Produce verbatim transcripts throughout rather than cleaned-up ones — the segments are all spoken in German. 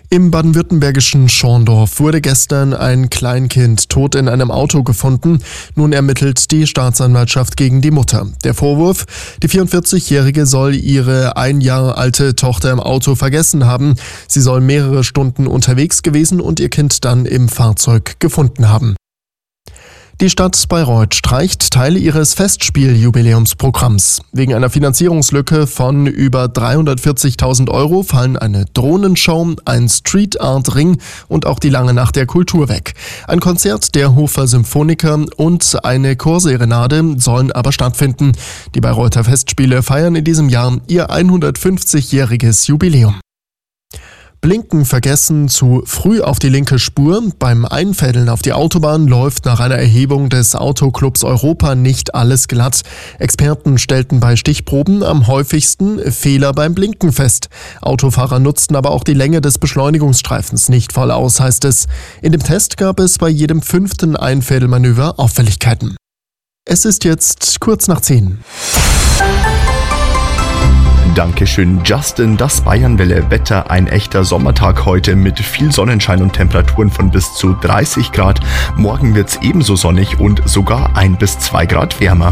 Im baden-württembergischen Schorndorf wurde gestern ein Kleinkind tot in einem Auto gefunden. Nun ermittelt die Staatsanwaltschaft gegen die Mutter. Der Vorwurf: Die vierundvierzigjährige soll ihre ein Jahr alte Tochter im Auto vergessen haben. Sie soll mehrere Stunden unterwegs gewesen und ihr Kind dann im Fahrzeug gefunden haben. Die Stadt Bayreuth streicht Teile ihres Festspieljubiläumsprogramms. Wegen einer Finanzierungslücke von über dreihundertvierzigtausend Euro fallen eine Drohnenshow, ein Street Art Ring und auch die Lange Nacht der Kultur weg. Ein Konzert der Hofer Symphoniker und eine Chorserenade sollen aber stattfinden. Die Bayreuther Festspiele feiern in diesem Jahr ihr hundertfünfzigjähriges Jubiläum. Blinken vergessen, zu früh auf die linke Spur. Beim Einfädeln auf die Autobahn läuft nach einer Erhebung des Autoclubs Europa nicht alles glatt. Experten stellten bei Stichproben am häufigsten Fehler beim Blinken fest. Autofahrer nutzten aber auch die Länge des Beschleunigungsstreifens nicht voll aus, heißt es. In dem Test gab es bei jedem fünften Einfädelmanöver Auffälligkeiten. Es ist jetzt kurz nach zehn. Dankeschön, Justin. Das Bayernwelle-Wetter, ein echter Sommertag heute mit viel Sonnenschein und Temperaturen von bis zu dreißig Grad. Morgen wird's ebenso sonnig und sogar ein bis zwei Grad wärmer.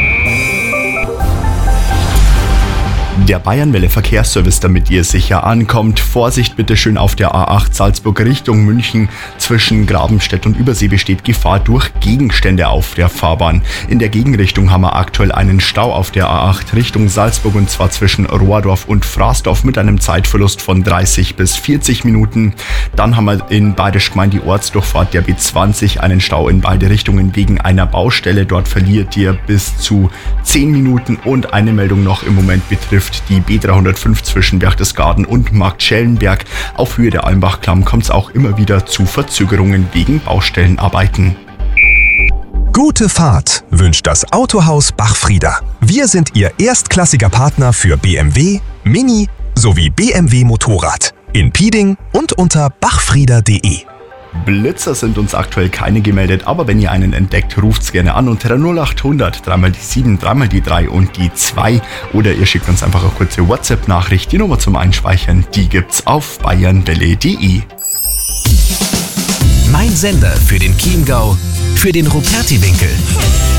Der Bayernwelle Verkehrsservice, damit ihr sicher ankommt. Vorsicht bitte schön auf der A acht Salzburg Richtung München. Zwischen Grabenstedt und Übersee besteht Gefahr durch Gegenstände auf der Fahrbahn. In der Gegenrichtung haben wir aktuell einen Stau auf der A acht Richtung Salzburg und zwar zwischen Rohrdorf und Fraßdorf mit einem Zeitverlust von dreißig bis vierzig Minuten. Dann haben wir in Bayerisch Gmein die Ortsdurchfahrt der B zwanzig einen Stau in beide Richtungen wegen einer Baustelle. Dort verliert ihr bis zu zehn Minuten und eine Meldung noch im Moment betrifft die B dreihundertfünf zwischen Berchtesgaden und Marktschellenberg. Auf Höhe der Almbachklamm kommt es auch immer wieder zu Verzögerungen wegen Baustellenarbeiten. Gute Fahrt wünscht das Autohaus Bachfrieder. Wir sind Ihr erstklassiger Partner für B M W, Mini sowie B M W Motorrad. In Pieding und unter bachfrieder punkt de. Blitzer sind uns aktuell keine gemeldet, aber wenn ihr einen entdeckt, ruft's gerne an unter null acht hundert, dreimal die sieben, dreimal die drei und die zwei. Oder ihr schickt uns einfach eine kurze WhatsApp-Nachricht, die Nummer zum Einspeichern, die gibt's auf bayernwelle punkt de. Mein Sender für den Chiemgau, für den Ruperti-Winkel.